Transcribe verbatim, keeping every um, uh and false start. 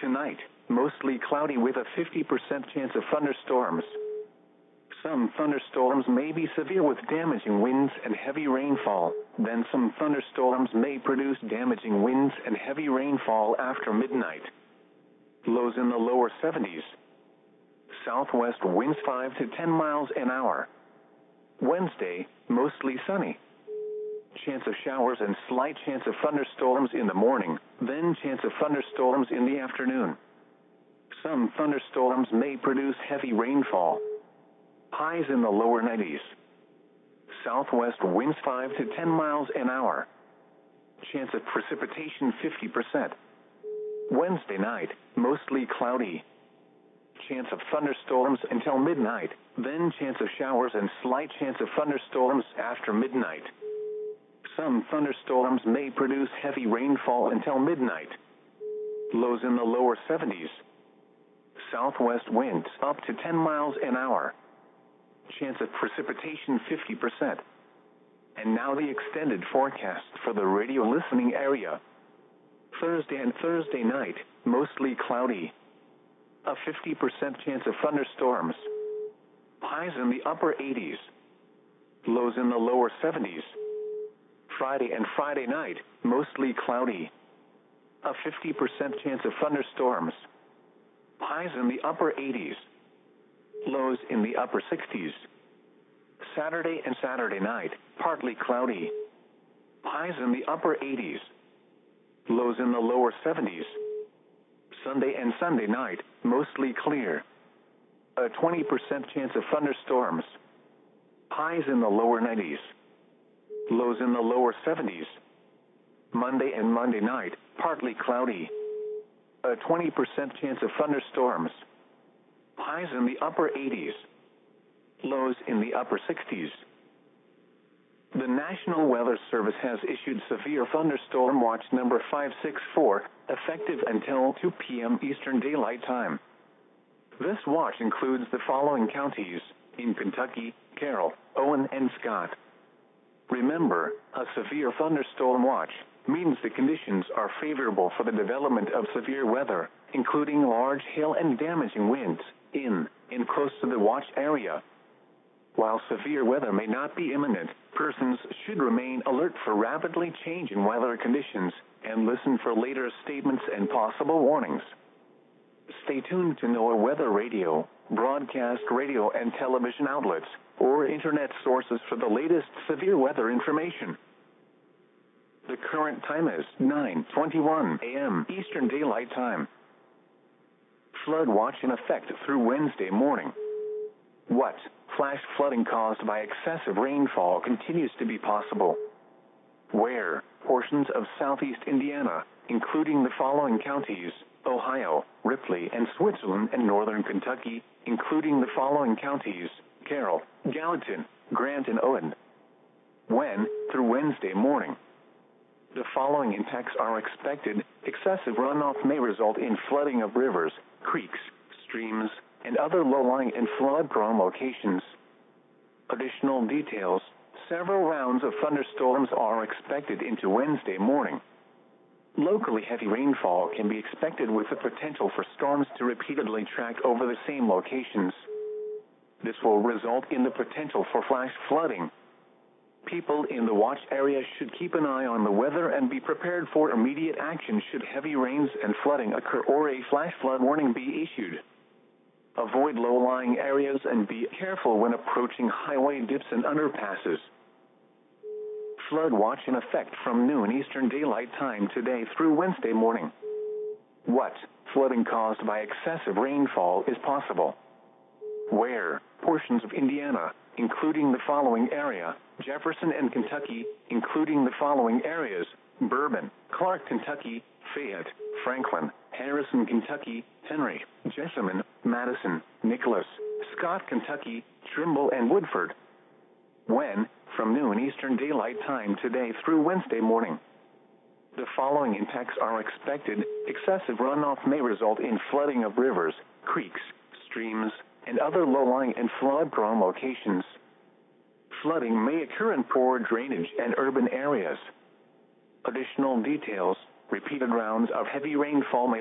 Tonight, mostly cloudy with a fifty percent chance of thunderstorms. Some thunderstorms may be severe with damaging winds and heavy rainfall. Then some thunderstorms may produce damaging winds and heavy rainfall after midnight. Lows in the lower seventies. Southwest winds five to ten miles an hour. Wednesday, mostly sunny. Chance of showers and slight chance of thunderstorms in the morning, then chance of thunderstorms in the afternoon. Some thunderstorms may produce heavy rainfall. Highs in the lower nineties. Southwest winds five to ten miles an hour. Chance of precipitation fifty percent. Wednesday night, mostly cloudy. Chance of thunderstorms until midnight, then chance of showers and slight chance of thunderstorms after midnight. Some thunderstorms may produce heavy rainfall until midnight. Lows in the lower seventies. Southwest winds up to ten miles an hour. Chance of precipitation fifty percent. And now the extended forecast for the radio listening area. Thursday and Thursday night, mostly cloudy. A fifty percent chance of thunderstorms. Highs in the upper eighties. Lows in the lower seventies. Friday and Friday night, mostly cloudy. A fifty percent chance of thunderstorms. Highs in the upper eighties. Lows in the upper sixties. Saturday and Saturday night, partly cloudy. Highs in the upper eighties. Lows in the lower seventies. Sunday and Sunday night, mostly clear. A twenty percent chance of thunderstorms. Highs in the lower nineties. Lows in the lower seventies. Monday and Monday night, partly cloudy. A twenty percent chance of thunderstorms. Highs in the upper eighties. Lows in the upper sixties. The National Weather Service has issued Severe Thunderstorm Watch number five six four, effective until two p m Eastern Daylight Time. This watch includes the following counties in Kentucky: Carroll, Owen, and Scott. Remember, a severe thunderstorm watch means the conditions are favorable for the development of severe weather, including large hail and damaging winds, in and close to the watch area. While severe weather may not be imminent, persons should remain alert for rapidly changing weather conditions and listen for later statements and possible warnings. Stay tuned to NOAA Weather Radio, broadcast radio and television outlets, or internet sources for the latest severe weather information. The current time is nine twenty-one a m Eastern Daylight Time. Flood watch in effect through Wednesday morning. What? Flash flooding caused by excessive rainfall continues to be possible. Where? Portions of southeast Indiana, including the following counties: Ohio, Ripley, and Switzerland, and northern Kentucky, including the following counties: Carroll, Gallatin, Grant, and Owen. When? Through Wednesday morning. The following impacts are expected. Excessive runoff may result in flooding of rivers, creeks, streams, and other low-lying and flood-prone locations. Additional details: several rounds of thunderstorms are expected into Wednesday morning. Locally heavy rainfall can be expected with the potential for storms to repeatedly track over the same locations. This will result in the potential for flash flooding. People in the watch area should keep an eye on the weather and be prepared for immediate action should heavy rains and flooding occur or a flash flood warning be issued. Avoid low-lying areas and be careful when approaching highway dips and underpasses. Flood watch in effect from noon Eastern Daylight Time today through Wednesday morning. What? Flooding caused by excessive rainfall is possible. Where? Portions of Indiana, including the following area: Jefferson and Kentucky, including the following areas: Bourbon, Clark, Kentucky, Fayette, Franklin, Harrison, Kentucky, Henry, Jessamine, Madison, Nicholas, Scott, Kentucky, Trimble, and Woodford. When? From noon Eastern Daylight Time today through Wednesday morning. The following impacts are expected. Excessive runoff may result in flooding of rivers, creeks, streams, and other low-lying and flood-prone locations. Flooding may occur in poor drainage and urban areas. Additional details: repeated rounds of heavy rainfall may